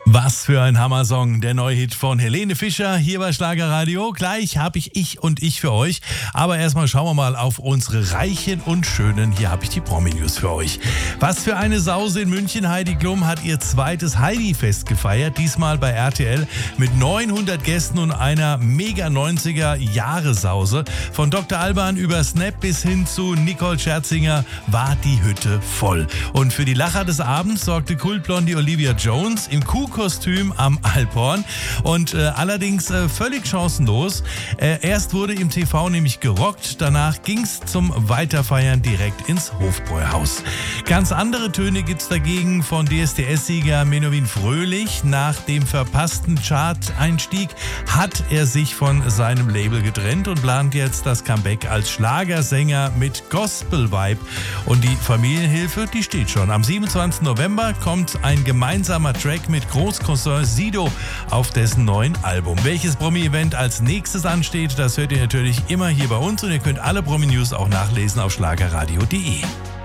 Was für ein Hammersong, der neue Hit von Helene Fischer hier bei Schlagerradio. Gleich habe ich für euch. Aber erstmal schauen wir mal auf unsere Reichen und Schönen. Hier habe ich die Promi-News für euch. Was für eine Sause in München. Heidi Klum hat ihr zweites Heidi-Fest gefeiert. Diesmal bei RTL mit 900 Gästen und einer mega 90er-Jahre-Sause. Von Dr. Alban über Snap bis hin zu Nicole Scherzinger war die Hütte voll. Und für die Lacher des Abends sorgte Kultblondie Olivia Jones im Kuhkostüm am Alphorn und allerdings völlig chancenlos. Erst wurde im TV nämlich gerockt, danach ging's zum Weiterfeiern direkt ins Hofbräuhaus. Ganz andere Töne gibt's dagegen von DSDS-Sieger Menowin Fröhlich. Nach dem verpassten Chart-Einstieg hat er sich von seinem Label getrennt und plant jetzt das Comeback als Schlagersänger mit Gospel-Vibe. Und die Familienhilfe, die steht schon. Am 27. November kommt ein gemeinsamer Track mit Großcousin Sido auf dessen neuen Album. Welches Promi-Event als nächstes ansteht, das hört ihr natürlich immer hier bei uns und ihr könnt alle Promi-News auch nachlesen auf schlagerradio.de.